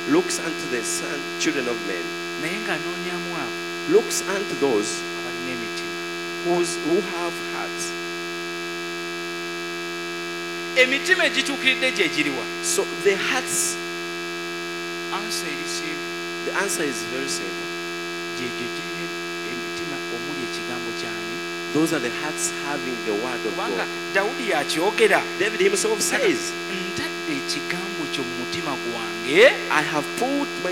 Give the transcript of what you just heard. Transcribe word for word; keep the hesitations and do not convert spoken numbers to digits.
looks unto the son, children of men, naye ng'anoonyamu abo looks unto those abalina emitima. who's, who have hearts. Emitima egituukiridde gye giriwa? So the hearts, Ansa erisiimu the answer is very simple. gyegyo girina emitima omuli ekigambo kyani. Those are the hearts having the word of Kubanga God. Dawudi yakyogera, David himself says, ntadde ekigambo kyo mu mutima gwange I have put my